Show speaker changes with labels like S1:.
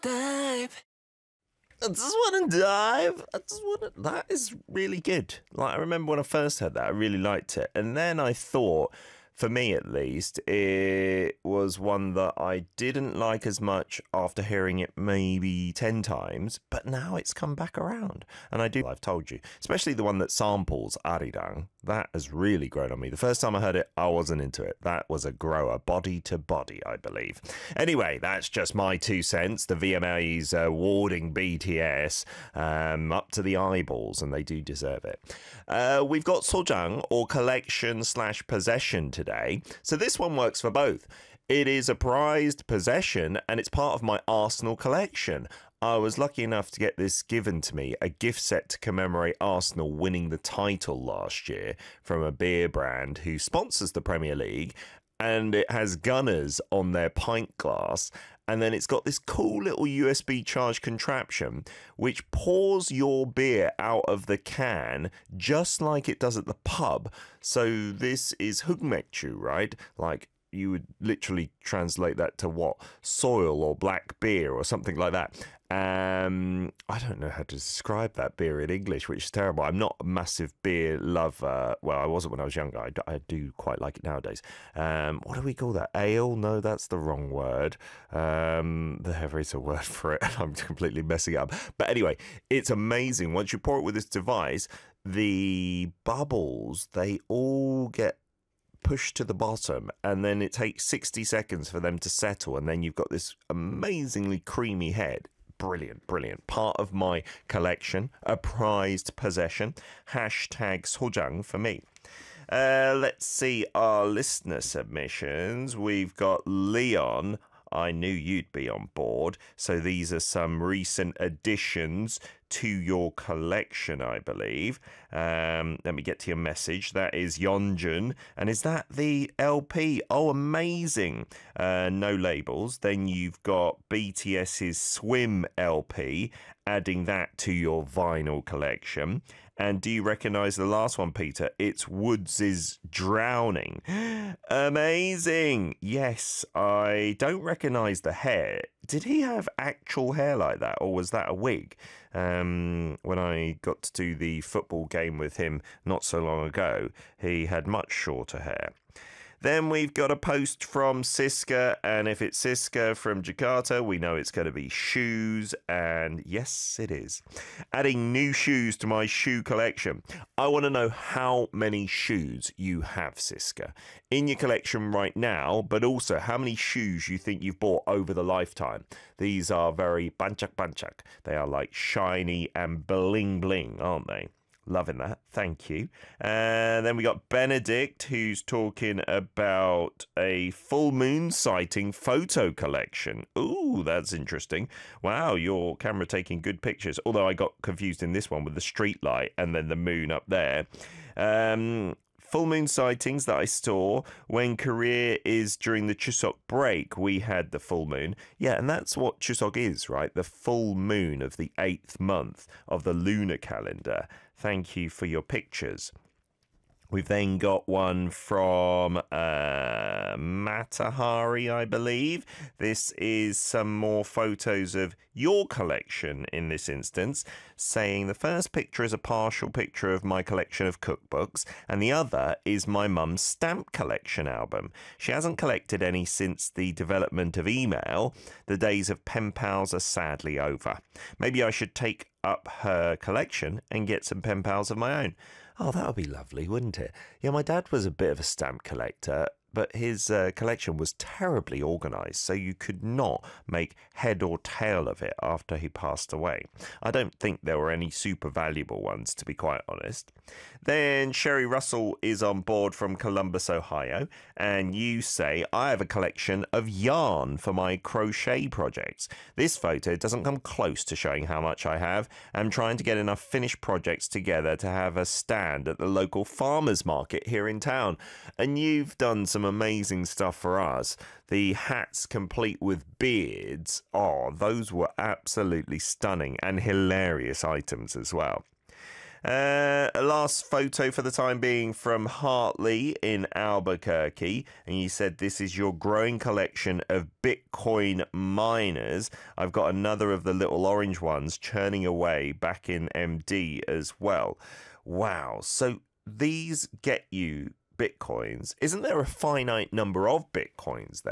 S1: Dive. I just want to dive. That is really good. Like, I remember when I first heard that, I really liked it. And then I thought, for me at least, it was one that I didn't like as much after hearing it maybe 10 times, but now it's come back around. And I do, I've told you, especially the one that samples Arirang. That has really grown on me. The first time I heard it, I wasn't into it. That was a grower, body to body, I believe. Anyway, that's just my 2 cents. The VMA's awarding BTS up to the eyeballs, and they do deserve it. We've got Sojang, or collection/possession today. So this one works for both. It is a prized possession, and it's part of my Arsenal collection. I was lucky enough to get this given to me, a gift set to commemorate Arsenal winning the title last year from a beer brand who sponsors the Premier League, and it has Gunners on their pint glass, and then it's got this cool little USB charge contraption which pours your beer out of the can just like it does at the pub. So this is Hugmekchu, right? Like, you would literally translate that to what? Soil or black beer or something like that. I don't know how to describe that beer in English, which is terrible. I'm not a massive beer lover. Well, I wasn't when I was younger. I do quite like it nowadays. What do we call that? Ale? No, that's the wrong word. There is a word for it, and I'm completely messing it up. But anyway, it's amazing. Once you pour it with this device, the bubbles, they all get pushed to the bottom, and then it takes 60 seconds for them to settle, and then you've got this amazingly creamy head. Brilliant, brilliant. Part of my collection, a prized possession. Hashtag Sojang for me. Let's see our listener submissions. We've got Leon. I knew you'd be on board. So these are some recent additions to your collection, I believe. Let me get to your message. That is Yeonjun. And is that the LP? Oh, amazing. No labels. Then you've got BTS's Swim LP, adding that to your vinyl collection. And do you recognise the last one, Peter? It's Woods' Drowning. Amazing. Yes, I don't recognise the hair. Did he have actual hair like that, or was that a wig? When I got to do the football game with him not so long ago, he had much shorter hair. Then we've got a post from Siska, and if it's Siska from Jakarta, we know it's going to be shoes, and yes, it is. Adding new shoes to my shoe collection. I want to know how many shoes you have, Siska, in your collection right now, but also how many shoes you think you've bought over the lifetime. These are very banchak. They are like shiny and bling bling, aren't they? Loving that. Thank you. And then we got Benedict, who's talking about a full moon sighting photo collection. Ooh, that's interesting. Wow, your camera taking good pictures. Although I got confused in this one with the street light and then the moon up there. Full moon sightings that I saw when Korea is during the Chuseok break. We had the full moon. Yeah, and that's what Chuseok is, right? The full moon of the 8th month of the lunar calendar. Thank you for your pictures. We've then got one from Matahari, I believe. This is some more photos of your collection in this instance, saying the first picture is a partial picture of my collection of cookbooks, and the other is my mum's stamp collection album. She hasn't collected any since the development of email. The days of pen pals are sadly over. Maybe I should take up her collection and get some pen pals of my own. Oh, that would be lovely, wouldn't it? Yeah, my dad was a bit of a stamp collector, but his collection was terribly organised, so you could not make head or tail of it after he passed away. I don't think there were any super valuable ones, to be quite honest. Then Sherry Russell is on board from Columbus, Ohio, and you say, I have a collection of yarn for my crochet projects. This photo doesn't come close to showing how much I have. I'm trying to get enough finished projects together to have a stand at the local farmers market here in town. And you've done some amazing stuff for us. The hats complete with beards. Oh, those were absolutely stunning and hilarious items as well. A last photo for the time being from Hartley in Albuquerque. And you said this is your growing collection of Bitcoin miners. I've got another of the little orange ones churning away back in MD as well. Wow. So these get you Bitcoins. Isn't there a finite number of Bitcoins then?